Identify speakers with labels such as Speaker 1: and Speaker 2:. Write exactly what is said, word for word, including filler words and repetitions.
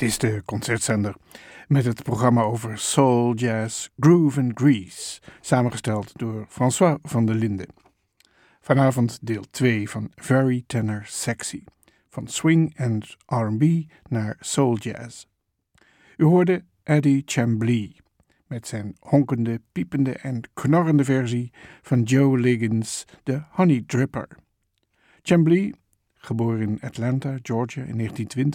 Speaker 1: Dit is de Concertzender met het programma over soul, jazz, groove en grease, samengesteld door François van der Linden. Vanavond deel twee van Very Tenor Sexy, van swing en R en B naar soul jazz. U hoorde Eddie Chamblee met zijn honkende, piepende en knorrende versie van Joe Liggins' The Honey Dripper. Chamblee, geboren in Atlanta, Georgia in negentien twintig,